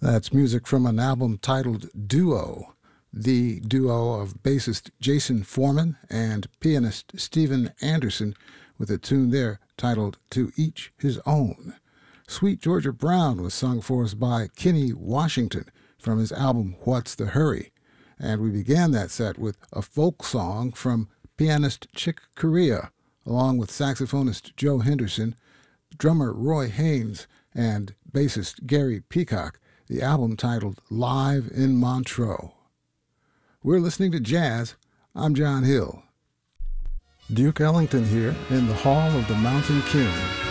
That's music from an album titled Duo, the duo of bassist Jason Foreman and pianist Steven Anderson, with a tune there titled To Each His Own. Sweet Georgia Brown was sung for us by Kenny Washington from his album What's the Hurry. And we began that set with a folk song from pianist Chick Corea, along with saxophonist Joe Henderson, drummer Roy Haynes, and bassist Gary Peacock, the album titled Live in Montreux. We're listening to jazz. I'm John Hill. Duke Ellington here in the Hall of the Mountain King.